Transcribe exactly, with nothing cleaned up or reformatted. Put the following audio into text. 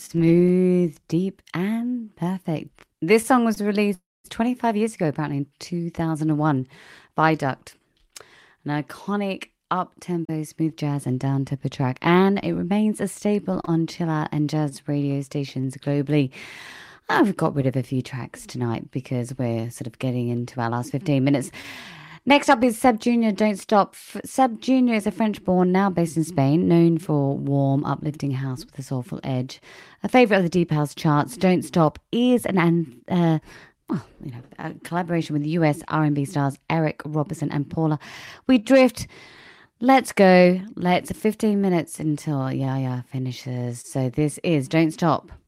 Smooth, deep, and perfect. This song was released twenty-five years ago, apparently in two thousand one. Viaduct, an iconic up-tempo smooth jazz and down-tempo track, and it remains a staple on chill out and jazz radio stations globally. I've got rid of a few tracks tonight because we're sort of getting into our last fifteen minutes. Next up is Seb Junior, Don't Stop. F- Seb Junior is a French-born, now based in Spain, known for warm, uplifting house with a soulful edge. A favourite of the Deep House charts, Don't Stop is an, an uh, well, you know, a collaboration with U S R and B stars Eric Robertson and Paula. We drift. Let's go. Let's fifteen minutes until Yaya finishes. So this is Don't Stop.